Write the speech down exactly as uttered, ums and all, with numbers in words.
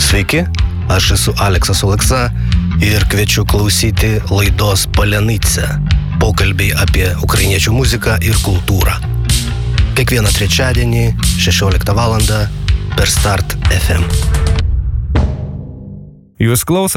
Sveiki, aš esu Aleksas Oleksa ir kviečiu klausyti laidos Palenica. Pokalbiai apie ukrainiečių muziką ir kultūrą. Kiekvieną trečiadienį šešioliktą valandą per Start F M. Jūs klausotės